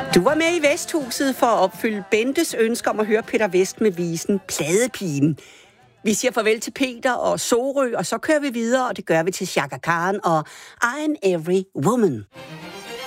Du var med i Vesthuset for at opfylde Bentes ønske om at høre Peter Vest med visen Pladepigen. Vi siger farvel til Peter og Sorø, og så kører vi videre, og det gør vi til Chaka Khan og I'm Every Woman.